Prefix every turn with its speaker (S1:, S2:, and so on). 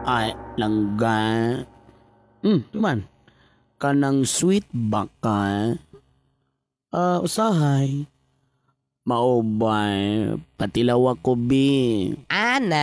S1: Ay, langga. Tuman. Kanang sweet baka. Usahay. Maubay. Patilaw ako, bi.
S2: Ana.